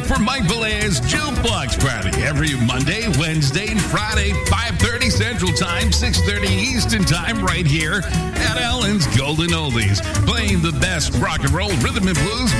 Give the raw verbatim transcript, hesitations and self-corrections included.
for Mike Vallejo's Jukebox Party every Monday, Wednesday, and Friday, five thirty Central Time, six thirty Eastern Time, right here at Allen's Golden Oldies, playing the best rock and roll, rhythm and blues,